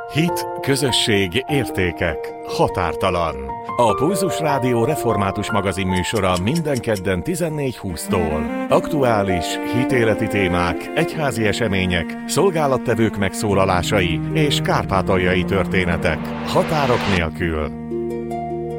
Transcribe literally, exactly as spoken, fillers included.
Hit, közösség, értékek, határtalan. A Pulzus Rádió református magazin műsora minden kedden tizennégy húsztól. Aktuális, hitéleti témák, egyházi események, szolgálattevők megszólalásai és kárpátaljai történetek. Határok nélkül.